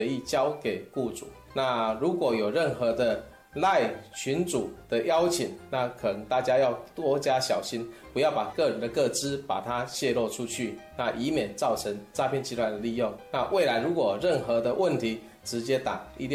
意交给雇主。那如果有任何的LINE群组的邀请，那可能大家要多加小心，不要把个人的个资把它泄露出去，那以免造成诈骗集团的利用。那未来如果有任何的问题，直接打16